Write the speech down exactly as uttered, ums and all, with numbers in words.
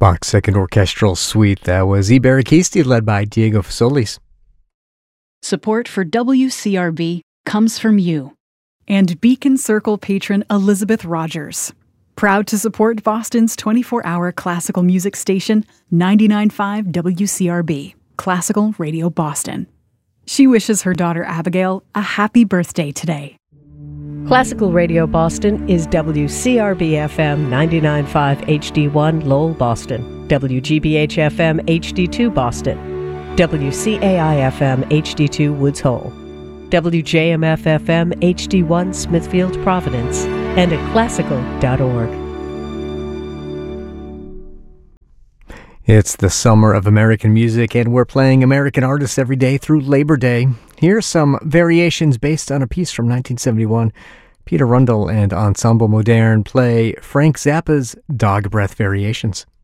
Bach's Second Orchestral Suite. That was I Barrachisti, led by Diego Fasolis. Support for W C R B comes from you and Beacon Circle patron Elizabeth Rogers. Proud to support Boston's twenty-four hour classical music station, ninety-nine point five W C R B, Classical Radio Boston. She wishes her daughter Abigail a happy birthday today. Classical Radio Boston is W C R B F M ninety-nine point five H D one Lowell, Boston, W G B H F M H D two Boston, W C A I F M H D two Woods Hole, W J M F F M H D one Smithfield, Providence, and at classical dot org. It's the summer of American music, and we're playing American artists every day through Labor Day. Here are some variations based on a piece from nineteen seventy-one. Peter Rundle and Ensemble Moderne play Frank Zappa's Dog Breath Variations.